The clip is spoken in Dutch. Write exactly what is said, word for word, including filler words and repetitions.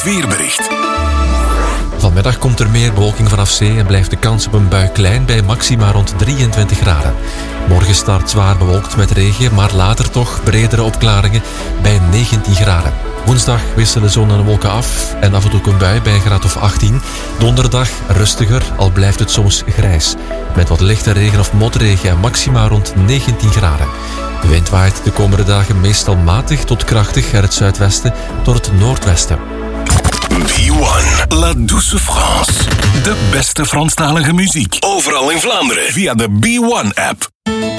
Weerbericht. Vanmiddag komt er meer bewolking vanaf zee en blijft de kans op een bui klein bij maxima rond drieëntwintig graden. Morgen start zwaar bewolkt met regen, maar later toch bredere opklaringen bij negentien graden. Woensdag wisselen zon en wolken af en af en toe een bui bij een graad of achttien. Donderdag rustiger, al blijft het soms grijs. Met wat lichte regen of motregen en maxima rond negentien graden. De wind waait de komende dagen meestal matig tot krachtig uit het zuidwesten tot het noordwesten. B one, La Douce France. De beste Franstalige muziek. Overal in Vlaanderen via de B one app.